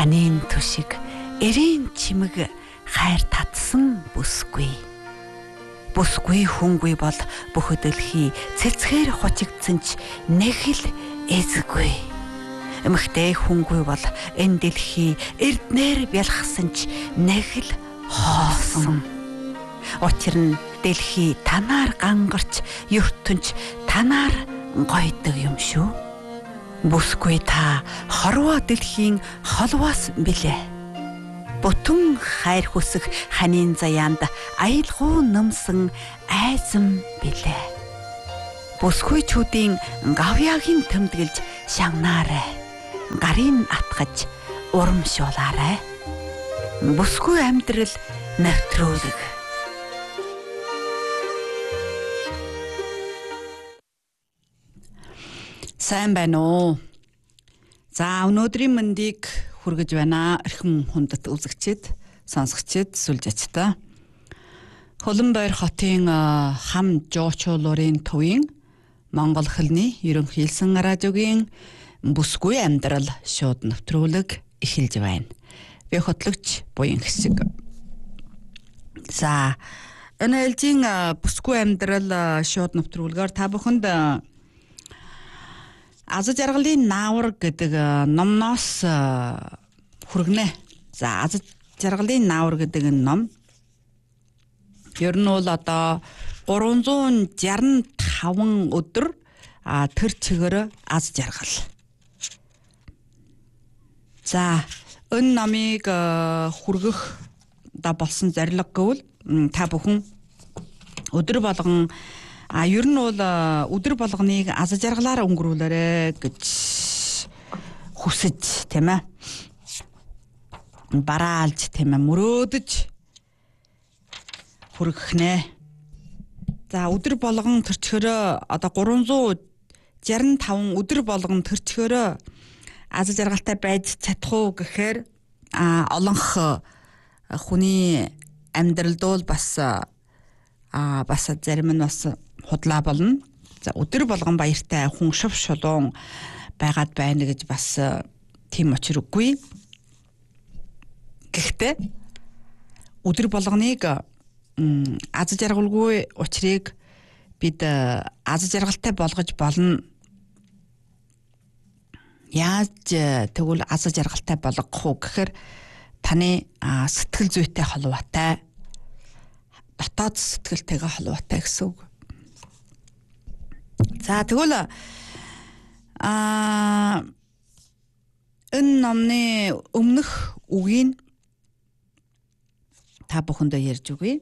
ханийн төшиг эрийн чимэг хайр татсан бүсгүй. Бүсгүй хүнгүй бол бүх дэлхий цэцгээр хучигдсан ч нэг л эзгүй. Эмхтэй хүнгүй бол энэ дэлхий эрднэр бялхсан ч нэг л хоосон. Учир нь дэлхий танаар гангарч, ертөнч танаар гойдог юм шүү. Бүсгүй та хорвоо дэлхийн холвоос билээ. Бүтэн хайр хүсэх ханийн заяанд аялгуу нөмсөн айзам билээ. Бүсгүйчүүдийн гавьяагийн тэмдэглэж шагнаарай. Гарын атгаж урамшуулаарай. Бүсгүй амьдрал навтруулаг. Сайн байна уу? За өнөөдрийн мэндийг хүргэж байна. Эрхэм хүндэт үзэгчид, сонсогчид, сүлжээчтэй. Хөлбөмбөр хотын хам жуучуулуурын төвийн Монгол хэлний ерөнхийлсөн радиогийн бүсгүй амьдрал шууд нэвтрүүлэг эхэлж байна. Би хөтлөгч буян хэсэг. За энэ ээлжийн бүсгүй амьдрал шууд нэвтрүүлгээр та бүхэнд Аз жаргалын наавар гэдэг номноос хүргэнэ. За Аз жаргалын наавар гэдэг ном ер нь бол одоо 365 өдөр тэр чигээр аз жаргал. За энэ номыг хүргэх болсон зорилго гэвэл та бүхэн өдөр болгон ер нь бол өдөр болгоныг аз жаргалаар өнгөрүүлээрэ гэж хүсэж тийм ээ. Бараалж тийм ээ, мөрөөдөж хүргэх нэ. За өдөр болгон төрчхөрөө одоо 365 өдөр болгон төрчхөрөө аз жаргалтай байж чадах уу гэхээр олонх хүний амьдралд бол бас зарим нь бас худлаа болно. За өдөр болгон баяртай хүн шув шулуун байгаад байна гэж бас тийм учир үгүй. Гэхдээ өдөр болгоныг аз жаргалгүй учрыг бид аз жаргалтай болгож болно. Яаж тэгвэл аз жаргалтай болгох уу гэхээр таны сэтгэл зүйтэй холбоотой, дотоод сэтгэлтэйгээ холбоотой гэсэн үг. За тэгвэл энэ номны өмнөх үгийг та бүхэндээ ярьж өгье.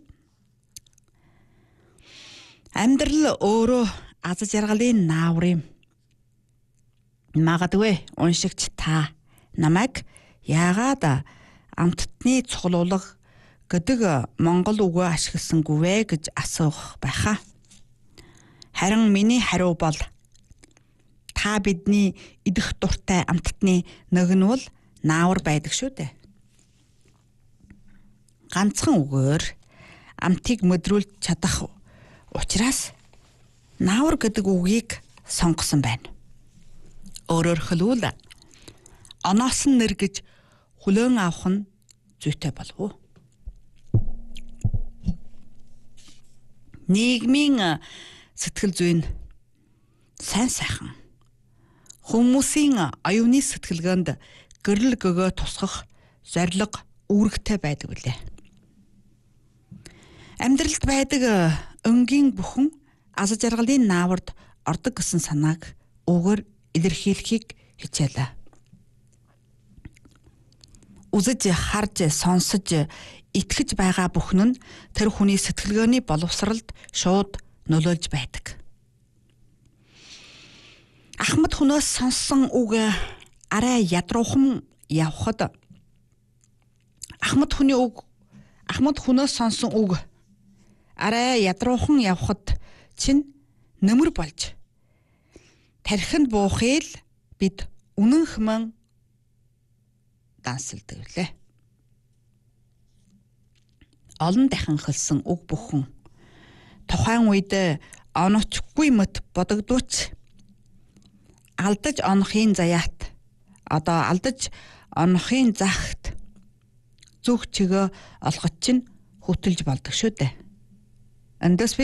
Амьдрал өөрөө аз жаргалын наавар юм. Магадгүй уншигч та намайг яагаад амттны цуглуулга гэдэг монгол үгөө ашигласангүй вэ гэж асуух байхаа. Харин миний хариу бол та бидний идэх дуртай амттны нэг нь бол наавар байдаг шүү дээ. Ганцхан үгээр амтыг мэдрүүлж чадах учраас наавар гэдэг үгийг сонгосон байна. Өөрөөр хэлбэл оноос нь нэргэж хүлээн авах нь зүйтэй болов уу? Нийгмийн сэтгэл зүйн сайн сайхан хүмүүсийн оюуны сэтгэлгээнд гэрэл гөгөө тусгах зорилго үүрэгтэй байдаг билээ. Амьдралд байдаг өнгийн бүхэн аз жаргалын наавард ордог гэсэн санааг өгөр илэрхийлэхийг хичээлээ. Үзэж, харж, сонсож, итгэж байгаа бүхэн нь тэр хүний сэтгэлгээний боловсралд шууд нөлөөлж байдаг. Ахмад хүнээс сонссон үг арай ядруухан явхад Ахмад хүнээс сонсон үг арай ядруухан явхад чинь нөмөр болж тархинд буухыг бид үнэнхмэн дансалдаг үлээ. Олон дахин хэлсэн үг бүхэн тухайн үед оноочгүй мэт бодогдууч алдаж онохын заяат одоо алдаж онохын загт зүг чигээ олгож чинь хөтөлж болдог шүү дээ. Эндээс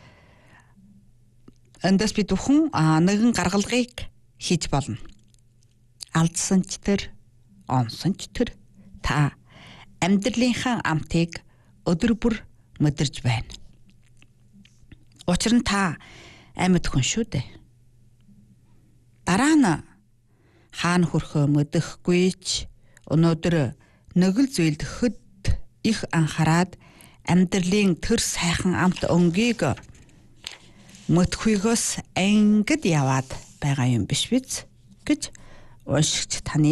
бид бүхэн нэгэн гаргалгыг хийж болно. Алдсан ч тэр, онсон ч тэр та амьдралынхаа амтыг өдөр бүр мэдэрж байна. Учир нь та амьд хүн шүү дээ. Дараа нь хаана хүрхөө мэдэхгүй ч өнөөдөр нэг л зүйлд хөд их анхаарад амьдралын тэр сайхан амт өнгийг мэдхүйгээс ангид яваад байгаа юм биш биз гэж уншигч таны